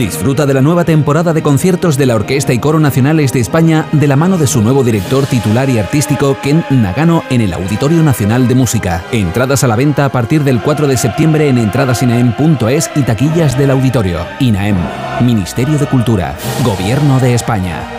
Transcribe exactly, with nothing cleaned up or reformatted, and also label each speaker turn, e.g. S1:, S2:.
S1: Disfruta de la nueva temporada de conciertos de la Orquesta y Coro Nacionales de España de la mano de su nuevo director titular y artístico Ken Nagano en el Auditorio Nacional de Música. Entradas a la venta a partir del cuatro de septiembre en entradasinaem punto es y taquillas del auditorio. INAEM, Ministerio de Cultura, Gobierno de España.